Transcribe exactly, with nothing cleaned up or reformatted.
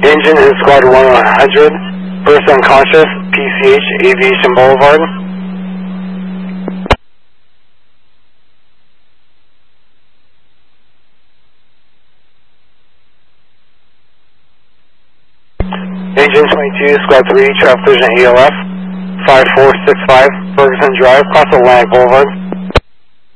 Engine in Squad one hundred, first unconscious, P C H, Aviation Boulevard. Engine twenty-two, Squad three, traffic collision A L F, five four six five, Ferguson Drive, cross Atlantic Boulevard.